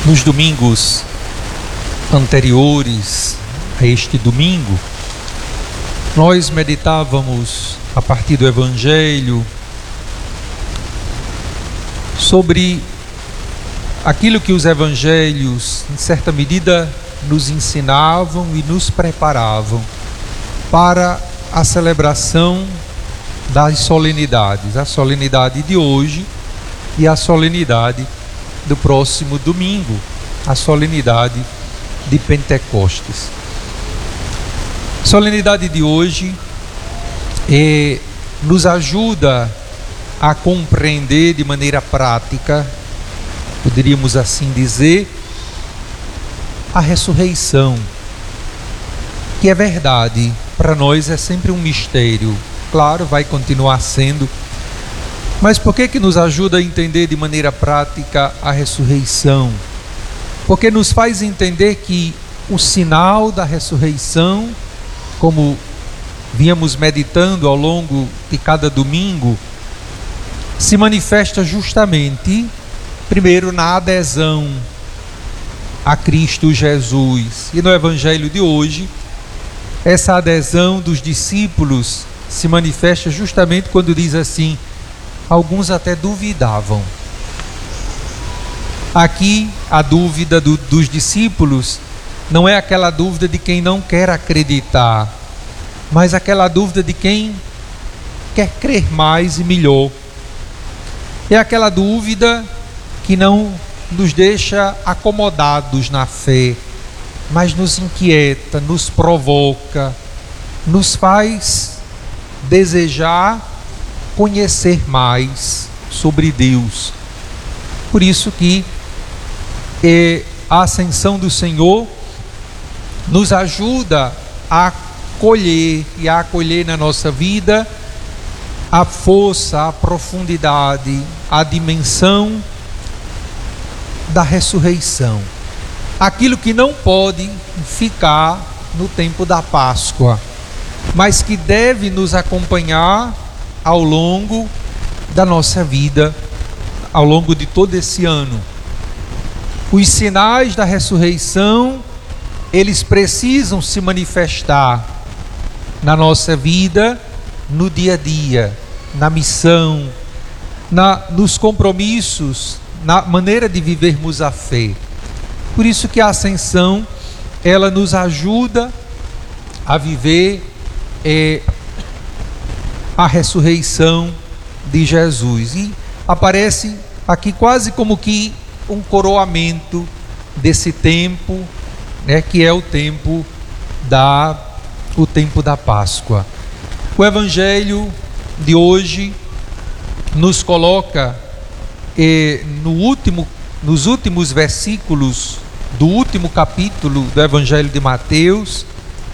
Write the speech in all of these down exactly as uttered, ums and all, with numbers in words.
Nos domingos anteriores a este domingo, nós meditávamos a partir do Evangelho sobre aquilo que os Evangelhos, em certa medida, nos ensinavam e nos preparavam para a celebração das solenidades, a solenidade de hoje e a solenidade do próximo domingo, a solenidade de Pentecostes. A solenidade de hoje eh, nos ajuda a compreender de maneira prática, poderíamos assim dizer, a ressurreição, que é verdade, para nós é sempre um mistério, claro, vai continuar sendo. Mas por que que nos ajuda a entender de maneira prática a ressurreição? Porque nos faz entender que o sinal da ressurreição, como víamos meditando ao longo de cada domingo, se manifesta justamente, primeiro, na adesão a Cristo Jesus. E no Evangelho de hoje, essa adesão dos discípulos se manifesta justamente quando diz assim: alguns até duvidavam. Aqui a dúvida do, dos discípulos não é aquela dúvida de quem não quer acreditar, mas aquela dúvida de quem quer crer mais e melhor. É aquela dúvida que não nos deixa acomodados na fé, mas nos inquieta, nos provoca, nos faz desejar conhecer mais sobre Deus. Por isso que eh, a ascensão do Senhor nos ajuda a acolher e a acolher na nossa vida a força, a profundidade, a dimensão da ressurreição. Aquilo que não pode ficar no tempo da Páscoa, mas que deve nos acompanhar ao longo da nossa vida, ao longo de todo esse ano. Os sinais da ressurreição, eles precisam se manifestar na nossa vida, no dia a dia, na missão, na, nos compromissos, na maneira de vivermos a fé. Por isso que a ascensão, ela nos ajuda a viver é, a ressurreição de Jesus. E aparece aqui quase como que um coroamento desse tempo, né, que é o tempo da, o tempo da Páscoa. O Evangelho de hoje nos coloca eh, no último, nos últimos versículos do último capítulo do Evangelho de Mateus.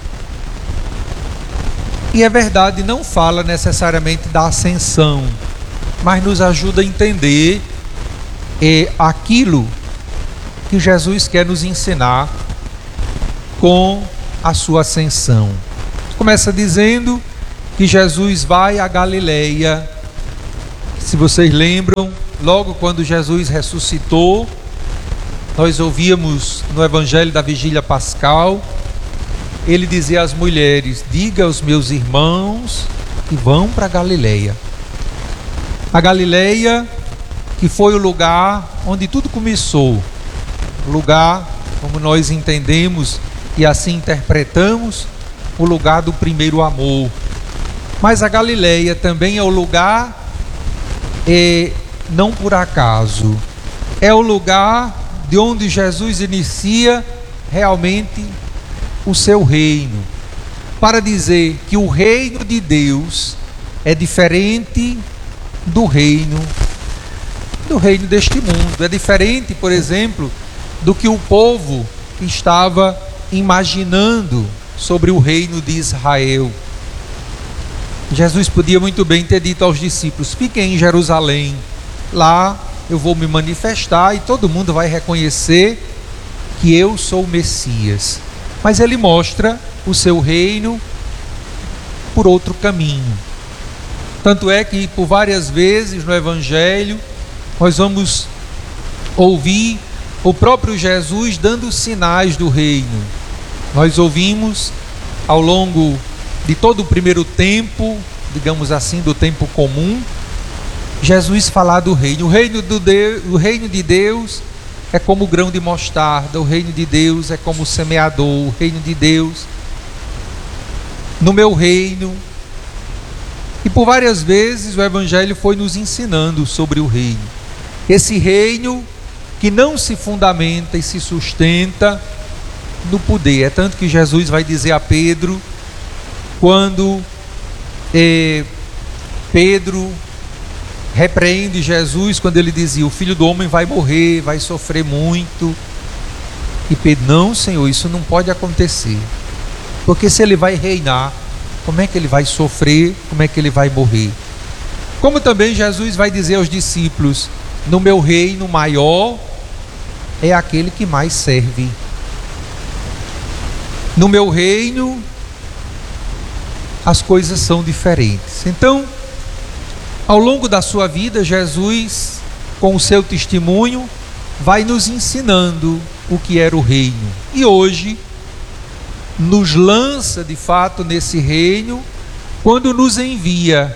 E é verdade, não fala necessariamente da ascensão, mas nos ajuda a entender eh, aquilo que Jesus quer nos ensinar com a sua ascensão. Começa dizendo que Jesus vai a Galileia. Se vocês lembram, logo quando Jesus ressuscitou, nós ouvíamos no Evangelho da Vigília Pascal, ele dizia às mulheres: diga aos meus irmãos que vão para a Galileia. A Galileia, que foi o lugar onde tudo começou, o lugar, como nós entendemos e assim interpretamos, o lugar do primeiro amor. Mas a Galileia também é o lugar, é, não por acaso, é o lugar de onde Jesus inicia realmente o seu reino, para dizer que o reino de Deus é diferente do reino do reino deste mundo. É diferente, por exemplo, do que o povo estava imaginando sobre o reino de Israel. Jesus podia muito bem ter dito aos discípulos: fiquem em Jerusalém, lá eu vou me manifestar e todo mundo vai reconhecer que eu sou o Messias. Mas ele mostra o seu reino por outro caminho. Tanto é que por várias vezes no Evangelho nós vamos ouvir o próprio Jesus dando sinais do reino. Nós ouvimos ao longo de todo o primeiro tempo, digamos assim, do tempo comum, Jesus falar do reino. O reino, do Deus, o reino de Deus é como o grão de mostarda, o reino de Deus é como o semeador, o reino de Deus, no meu reino. E por várias vezes o Evangelho foi nos ensinando sobre o reino. Esse reino que não se fundamenta e se sustenta no poder. É tanto que Jesus vai dizer a Pedro, quando eh, Pedro repreende Jesus, quando ele dizia: o Filho do Homem vai morrer, vai sofrer muito. E Pedro: não, Senhor, isso não pode acontecer. Porque se ele vai reinar, como é que ele vai sofrer? Como é que ele vai morrer? Como também Jesus vai dizer aos discípulos: no meu reino maior é aquele que mais serve. No meu reino as coisas são diferentes. Então, ao longo da sua vida, Jesus, com o seu testemunho, vai nos ensinando o que era o reino. E hoje nos lança de fato nesse reino, quando nos envia: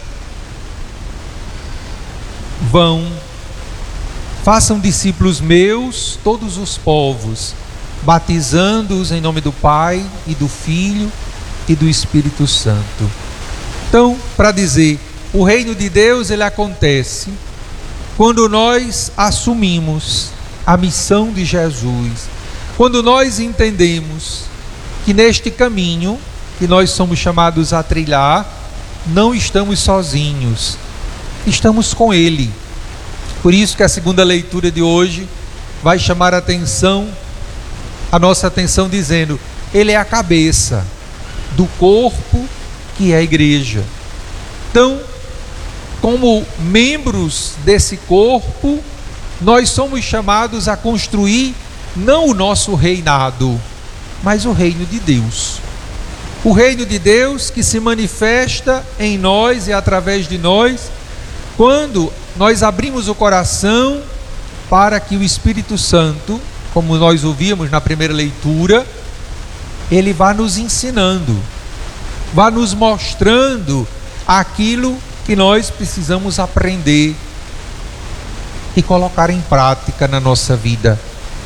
vão, façam discípulos meus todos os povos, batizando-os em nome do Pai e do Filho e do Espírito Santo. Então, para dizer, o reino de Deus, ele acontece quando nós assumimos a missão de Jesus, quando nós entendemos que neste caminho que nós somos chamados a trilhar, não estamos sozinhos, estamos com Ele. Por isso que a segunda leitura de hoje vai chamar a atenção, a nossa atenção, dizendo: Ele é a cabeça do corpo que é a igreja. Então, como membros desse corpo, nós somos chamados a construir não o nosso reinado, mas o reino de Deus. O reino de Deus que se manifesta em nós e através de nós, quando nós abrimos o coração para que o Espírito Santo, como nós ouvimos na primeira leitura, ele vá nos ensinando, vá nos mostrando aquilo que nós precisamos aprender e colocar em prática na nossa vida.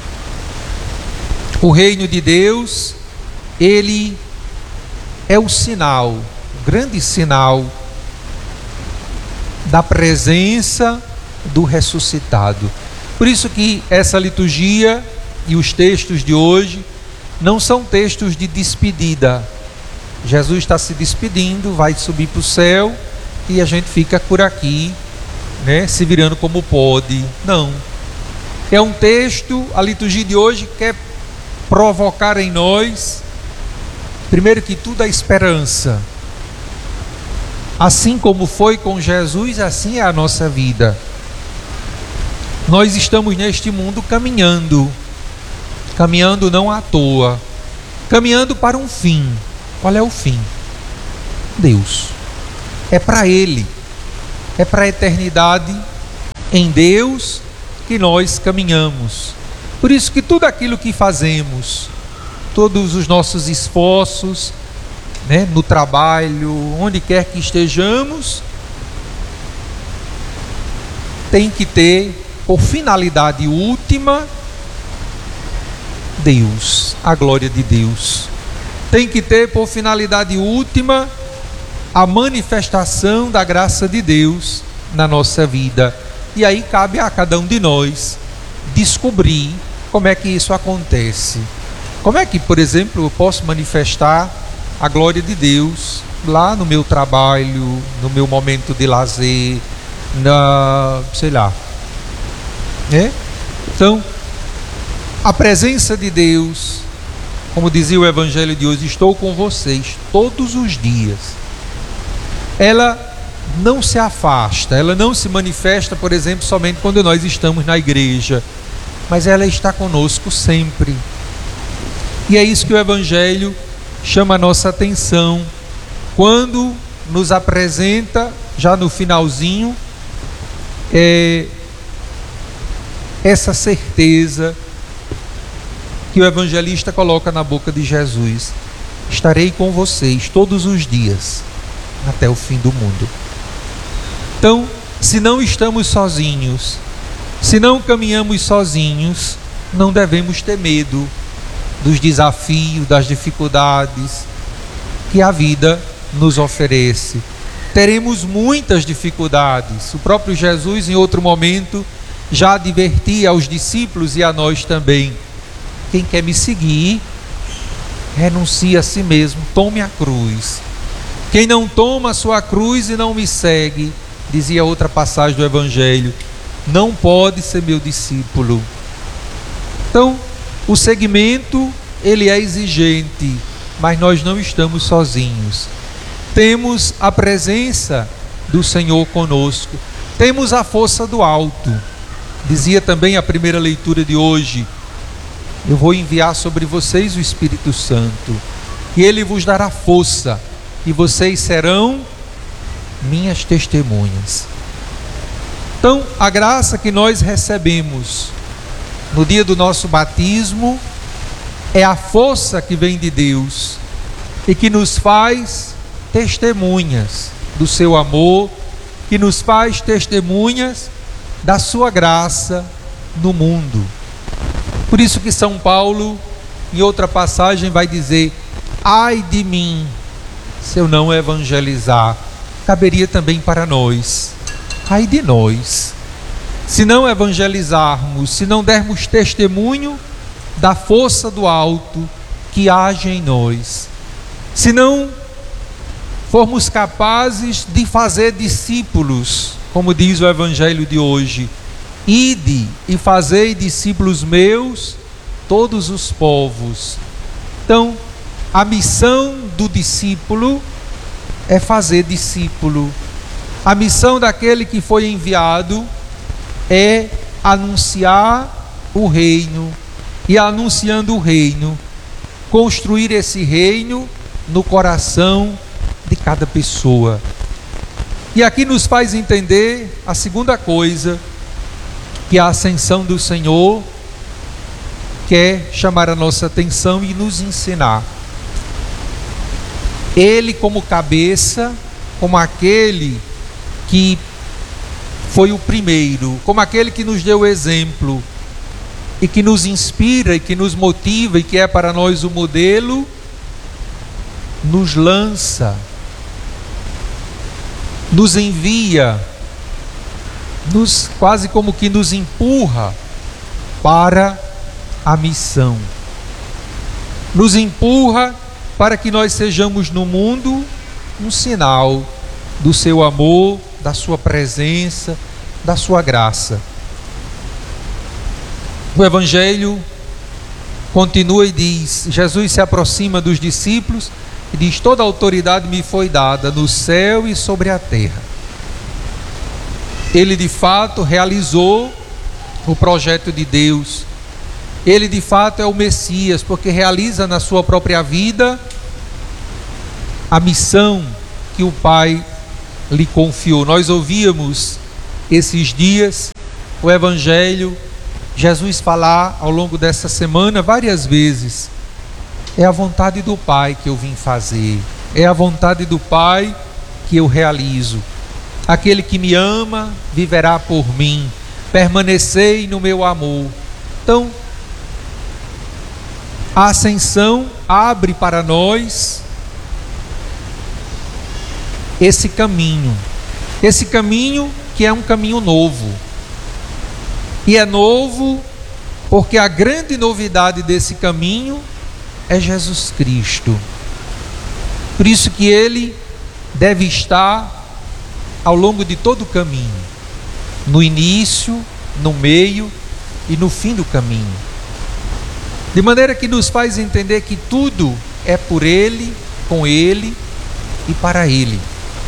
O reino de Deus, ele é o sinal, o grande sinal da presença do ressuscitado. Por isso que essa liturgia e os textos de hoje não são textos de despedida. Jesus está se despedindo, vai subir para o céu e a gente fica por aqui, né, se virando como pode. Não. É um texto, a liturgia de hoje quer provocar em nós, primeiro que tudo, a esperança. Assim como foi com Jesus, assim é a nossa vida. Nós estamos neste mundo caminhando, caminhando não à toa, caminhando para um fim. Qual é o fim? Deus. É para Ele, é para a eternidade em Deus que nós caminhamos. Por isso que tudo aquilo que fazemos, todos os nossos esforços, né, no trabalho, onde quer que estejamos, tem que ter por finalidade última Deus, a glória de Deus. Tem que ter por finalidade última a manifestação da graça de Deus na nossa vida. E aí cabe a cada um de nós descobrir como é que isso acontece. Como é que, por exemplo, eu posso manifestar a glória de Deus lá no meu trabalho, no meu momento de lazer, na, sei lá, né? Então, a presença de Deus, como dizia o Evangelho de hoje: estou com vocês todos os dias. Ela não se afasta, ela não se manifesta, por exemplo, somente quando nós estamos na igreja, mas ela está conosco sempre. E é isso que o Evangelho chama a nossa atenção, quando nos apresenta, já no finalzinho, é, essa certeza que o evangelista coloca na boca de Jesus: estarei com vocês todos os dias, até o fim do mundo. Então, se não estamos sozinhos, se não caminhamos sozinhos, não devemos ter medo dos desafios, das dificuldades que a vida nos oferece. Teremos muitas dificuldades. O próprio Jesus, em outro momento, já advertia aos discípulos e a nós também: quem quer me seguir, renuncie a si mesmo, tome a cruz. Quem não toma a sua cruz e não me segue, dizia outra passagem do Evangelho, não pode ser meu discípulo. Então, o seguimento, ele é exigente, mas nós não estamos sozinhos. Temos a presença do Senhor conosco, temos a força do alto. Dizia também a primeira leitura de hoje: eu vou enviar sobre vocês o Espírito Santo, e ele vos dará força, e vocês serão minhas testemunhas. Então, a graça que nós recebemos no dia do nosso batismo é a força que vem de Deus e que nos faz testemunhas do seu amor, que nos faz testemunhas da sua graça no mundo. Por isso que São Paulo, em outra passagem, vai dizer: ai de mim, se eu não evangelizar. Caberia também para nós: ai de nós, se não evangelizarmos, se não dermos testemunho da força do alto que age em nós, se não formos capazes de fazer discípulos, como diz o Evangelho de hoje: ide e fazei discípulos meus todos os povos. Então, a missão do discípulo é fazer discípulo. A missão daquele que foi enviado é anunciar o reino, e anunciando o reino, construir esse reino no coração de cada pessoa. E aqui nos faz entender a segunda coisa que a ascensão do Senhor quer chamar a nossa atenção e nos ensinar. Ele, como cabeça, como aquele que foi o primeiro, como aquele que nos deu o exemplo e que nos inspira e que nos motiva e que é para nós o modelo, nos lança, nos envia, nos quase como que nos empurra para a missão, nos empurra para que nós sejamos no mundo um sinal do seu amor, da sua presença, da sua graça. O Evangelho continua e diz: Jesus se aproxima dos discípulos e diz: toda a autoridade me foi dada no céu e sobre a terra. Ele de fato realizou o projeto de Deus. Ele de fato é o Messias, porque realiza na sua própria vida a missão que o Pai lhe confiou. Nós ouvíamos esses dias o Evangelho, Jesus falar ao longo dessa semana várias vezes: é a vontade do Pai que eu vim fazer, é a vontade do Pai que eu realizo. Aquele que me ama viverá por mim, permanecei no meu amor. Então, a ascensão abre para nós esse caminho, esse caminho que é um caminho novo. E é novo porque a grande novidade desse caminho é Jesus Cristo. Por isso que ele deve estar ao longo de todo o caminho, no início, no meio e no fim do caminho. De maneira que nos faz entender que tudo é por ele, com ele e para ele.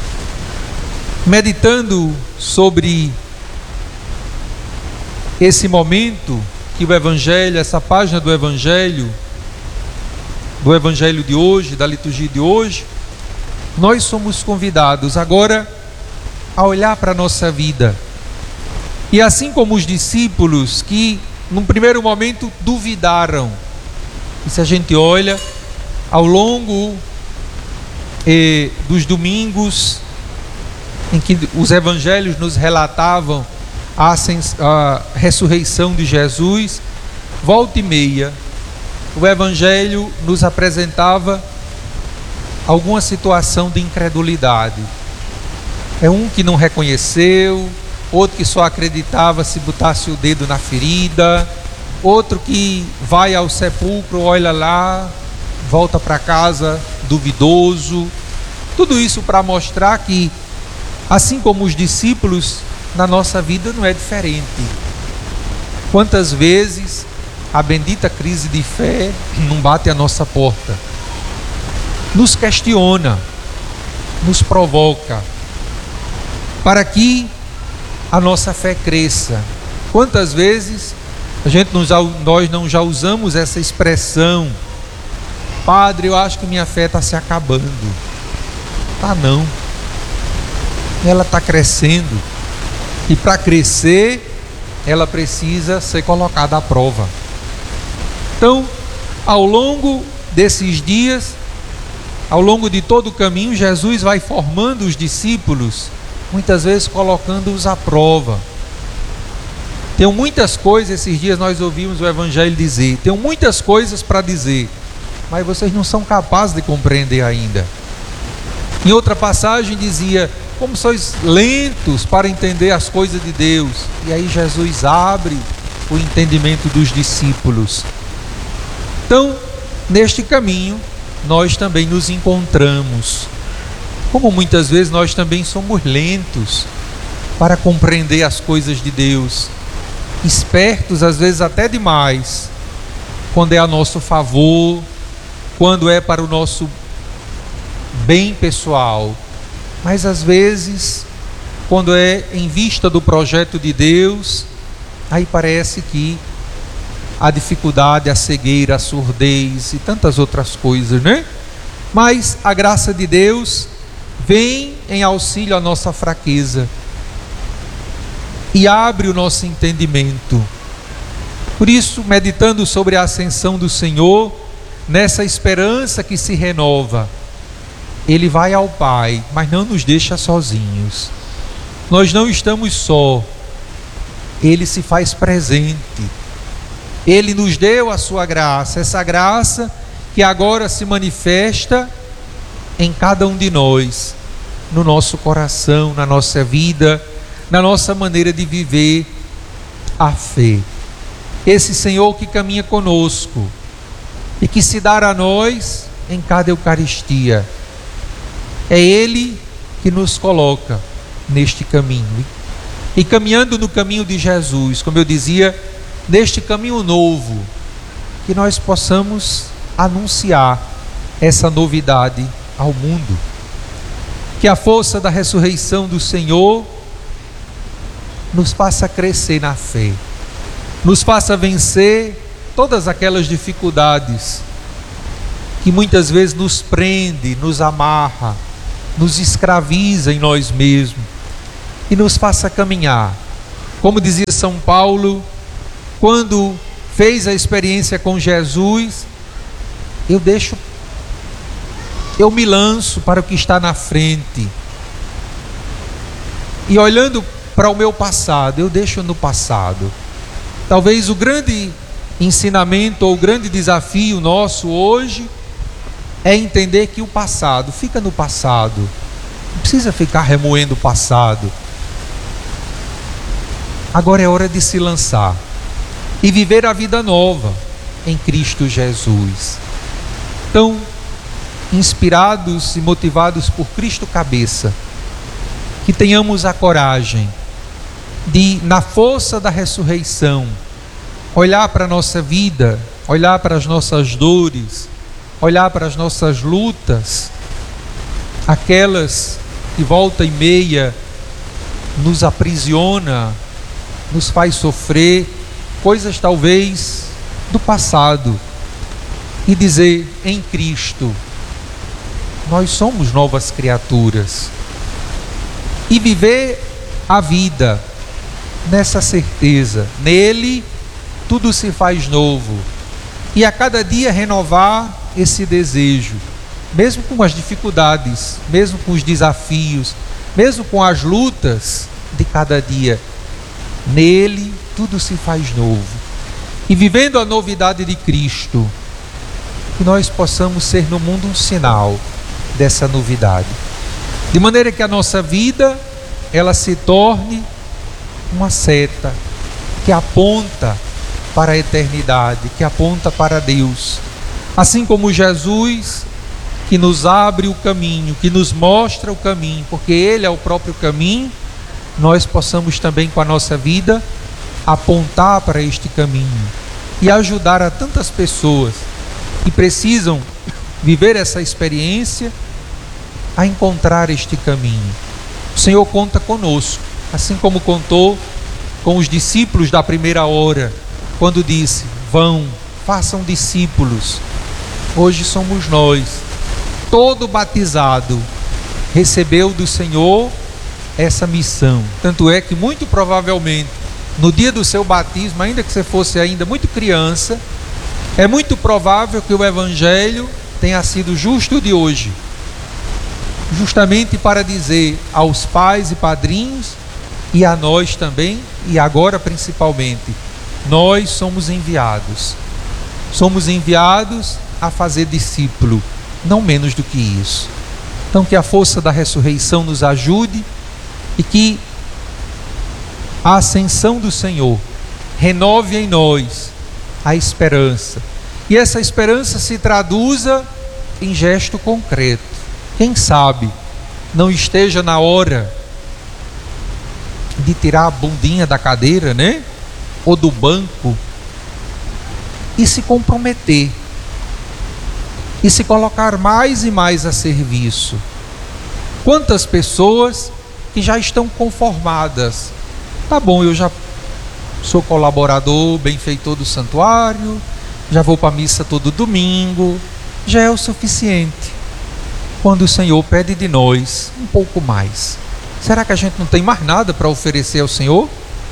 Meditando sobre esse momento que o Evangelho, essa página do Evangelho, do Evangelho de hoje, da liturgia de hoje, nós somos convidados agora a olhar para a nossa vida E assim como os discípulos que num primeiro momento duvidaram, e se a gente olha ao longo eh, dos domingos em que os evangelhos nos relatavam a, a ressurreição de Jesus, volta e meia o evangelho nos apresentava alguma situação de incredulidade. É um que não reconheceu, outro que só acreditava se botasse o dedo na ferida, outro que vai ao sepulcro, olha lá, volta para casa duvidoso. Tudo isso para mostrar que, assim como os discípulos, na nossa vida não é diferente. Quantas vezes a bendita crise de fé não bate à nossa porta, nos questiona, nos provoca, para que a nossa fé cresça. Quantas vezes a gente não já, nós não já usamos essa expressão: padre, eu acho que minha fé está se acabando. Tá não, ela está crescendo, e para crescer ela precisa ser colocada à prova. Então, ao longo desses dias, ao longo de todo o caminho, Jesus vai formando os discípulos, muitas vezes colocando-os à prova. Tem muitas coisas, esses dias nós ouvimos o Evangelho dizer, tem muitas coisas para dizer, mas vocês não são capazes de compreender ainda. Em outra passagem dizia, como sois lentos para entender as coisas de Deus. E aí Jesus abre o entendimento dos discípulos. Então, neste caminho, nós também nos encontramos. Como muitas vezes nós também somos lentos para compreender as coisas de Deus, espertos às vezes até demais, quando é a nosso favor, quando é para o nosso bem pessoal, mas às vezes, quando é em vista do projeto de Deus, aí parece que a dificuldade, a cegueira, a surdez e tantas outras coisas, né? Mas a graça de Deus vem em auxílio à nossa fraqueza e abre o nosso entendimento. Por isso, meditando sobre a ascensão do Senhor, nessa esperança que se renova, Ele vai ao Pai, mas não nos deixa sozinhos. Nós não estamos só. Ele se faz presente. Ele nos deu a sua graça, essa graça que agora se manifesta em cada um de nós, no nosso coração, na nossa vida, na nossa maneira de viver a fé. Esse Senhor que caminha conosco e que se dá a nós em cada Eucaristia. É Ele que nos coloca neste caminho. E caminhando no caminho de Jesus, como eu dizia, neste caminho novo, que nós possamos anunciar essa novidade ao mundo. Que a força da ressurreição do Senhor nos faça crescer na fé, nos faça vencer todas aquelas dificuldades que muitas vezes nos prende, nos amarra, nos escraviza em nós mesmos e nos faça caminhar. Como dizia São Paulo, quando fez a experiência com Jesus, eu deixo, eu me lanço para o que está na frente. E olhando para o meu passado, eu deixo no passado. Talvez o grande ensinamento ou o grande desafio nosso hoje é entender que o passado fica no passado. Não precisa ficar remoendo o passado. Agora é hora de se lançar e viver a vida nova em Cristo Jesus. Então, inspirados e motivados por Cristo cabeça, que tenhamos a coragem de, na força da ressurreição, olhar para a nossa vida, olhar para as nossas dores, olhar para as nossas lutas, aquelas que volta e meia nos aprisiona, nos faz sofrer, coisas talvez do passado, e dizer, em Cristo, nós somos novas criaturas, e viver a vida nessa certeza. Nele tudo se faz novo. E a cada dia renovar esse desejo, mesmo com as dificuldades, mesmo com os desafios, mesmo com as lutas de cada dia. Nele tudo se faz novo. E vivendo a novidade de Cristo, que nós possamos ser no mundo um sinal dessa novidade. De maneira que a nossa vida, ela se torne uma seta que aponta para a eternidade, que aponta para Deus. Assim como Jesus, que nos abre o caminho, que nos mostra o caminho, porque Ele é o próprio caminho, nós possamos também com a nossa vida apontar para este caminho e ajudar a tantas pessoas que precisam viver essa experiência a encontrar este caminho. O Senhor conta conosco, assim como contou com os discípulos da primeira hora, quando disse: vão, façam discípulos. Hoje somos nós. Todo batizado recebeu do Senhor essa missão. Tanto é que muito provavelmente no dia do seu batismo, ainda que você fosse ainda muito criança, é muito provável que o Evangelho tenha sido justo de hoje, justamente para dizer aos pais e padrinhos e a nós também, e agora principalmente, nós somos enviados. Somos enviados a fazer discípulo, não menos do que isso. Então que a força da ressurreição nos ajude e que a ascensão do Senhor renove em nós a esperança. E essa esperança se traduza em gesto concreto. Quem sabe não esteja na hora de tirar a bundinha da cadeira, né? Ou do banco e se comprometer. E se colocar mais e mais a serviço. Quantas pessoas que já estão conformadas. Tá bom, eu já sou colaborador, benfeitor do santuário, já vou para a missa todo domingo, já é o suficiente. Quando o Senhor pede de nós um pouco mais, será que a gente não tem mais nada para oferecer ao Senhor?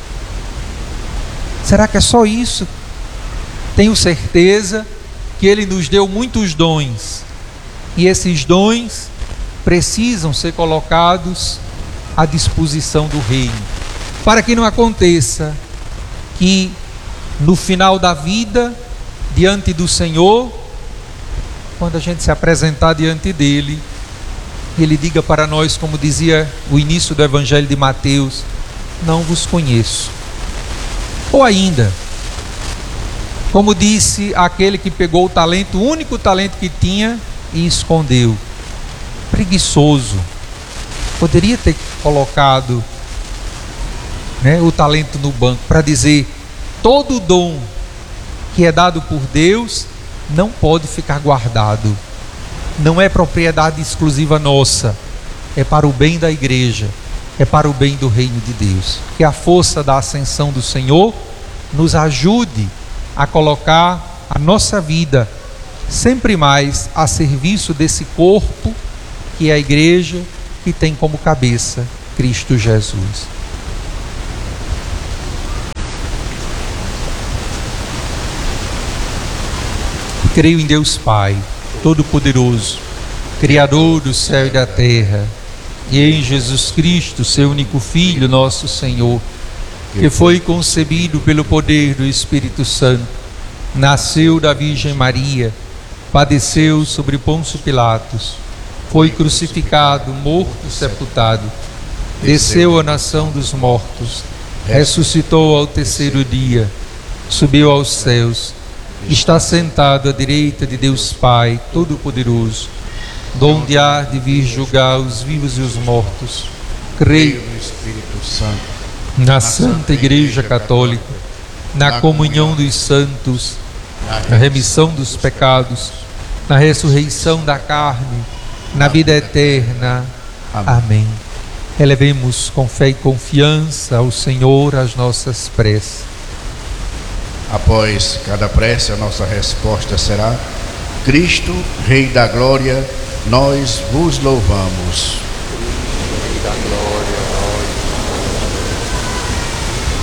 Será que é só isso? Tenho certeza que Ele nos deu muitos dons, e esses dons precisam ser colocados à disposição do Reino, para que não aconteça que no final da vida, diante do Senhor, quando a gente se apresentar diante dele, ele diga para nós, como dizia o início do Evangelho de Mateus: não vos conheço. Ou ainda, como disse aquele que pegou o talento, o único talento que tinha, e escondeu. Preguiçoso. Poderia ter colocado, né, o talento no banco, para dizer: todo dom que é dado por Deus não pode ficar guardado. Não é propriedade exclusiva nossa. É para o bem da igreja. É para o bem do reino de Deus. Que a força da ascensão do Senhor nos ajude a colocar a nossa vida sempre mais a serviço desse corpo que é a igreja, que tem como cabeça Cristo Jesus. Creio em Deus Pai, Todo-Poderoso, Criador do céu e da terra, e em Jesus Cristo, seu único Filho, nosso Senhor, que foi concebido pelo poder do Espírito Santo, nasceu da Virgem Maria, padeceu sobre Pôncio Pilatos, foi crucificado, morto, sepultado, desceu à nação dos mortos, ressuscitou ao terceiro dia, subiu aos céus, está sentado à direita de Deus Pai Todo-Poderoso, donde há de vir julgar os vivos e os mortos. Creio no Espírito Santo, na Santa Igreja Católica, na comunhão dos santos, na remissão dos pecados, na ressurreição da carne, na vida eterna. Amém. Elevemos com fé e confiança ao Senhor as nossas preces. Após cada prece, a nossa resposta será: Cristo, Rei da Glória, nós vos louvamos. Rei da Glória, nós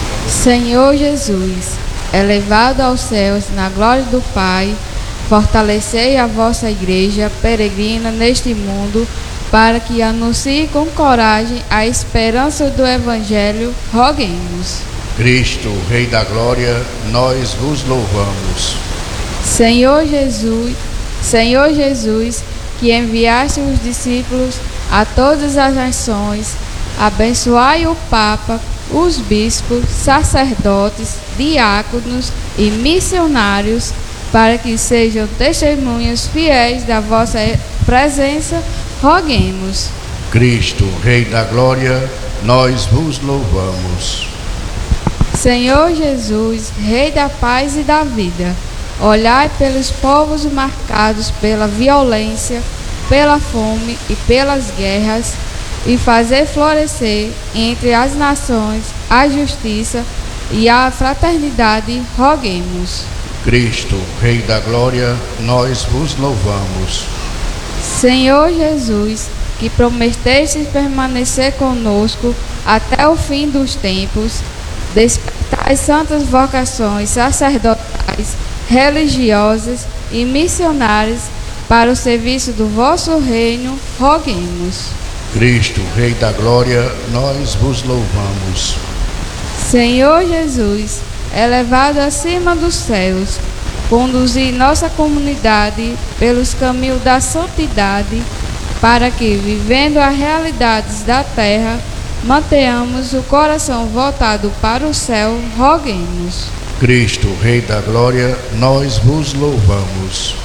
Senhor Jesus, elevado aos céus na glória do Pai, fortalecei a vossa igreja peregrina neste mundo, para que anuncie com coragem a esperança do Evangelho. Roguemos. Cristo, Rei da Glória, nós vos louvamos. Senhor Jesus, Senhor Jesus, que enviaste os discípulos a todas as nações, abençoai o Papa, os bispos, sacerdotes, diáconos e missionários, para que sejam testemunhas fiéis da vossa presença. Roguemos. Cristo, Rei da Glória, nós vos louvamos. Senhor Jesus, Rei da paz e da vida, olhai pelos povos marcados pela violência, pela fome e pelas guerras, e fazer florescer entre as nações a justiça e a fraternidade. Roguemos. Cristo, Rei da Glória, nós vos louvamos. Senhor Jesus, que prometestes permanecer conosco até o fim dos tempos, despertai santas vocações sacerdotais, religiosas e missionárias para o serviço do vosso reino. Roguemos. Cristo, Rei da Glória, nós vos louvamos. Senhor Jesus, elevado acima dos céus, conduzi nossa comunidade pelos caminhos da santidade, para que, vivendo as realidades da terra, mantenhamos o coração voltado para o céu. Roguemos. Cristo, Rei da Glória, nós vos louvamos.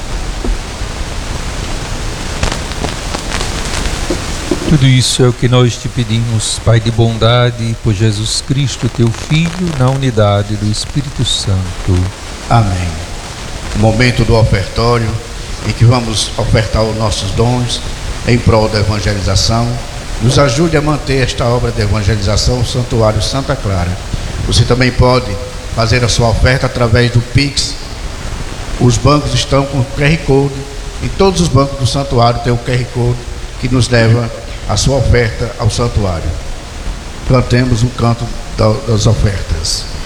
Tudo isso é o que nós te pedimos, Pai de bondade, por Jesus Cristo, teu Filho, na unidade do Espírito Santo. Amém. Momento do ofertório, em que vamos ofertar os nossos dons em prol da evangelização. Nos ajude a manter esta obra de evangelização, o Santuário Santa Clara. Você também pode fazer a sua oferta através do Pix. Os bancos estão com Q R Code. Em todos os bancos do santuário tem o Q R Code que nos leva a sua oferta ao santuário. Cantemos o canto das ofertas.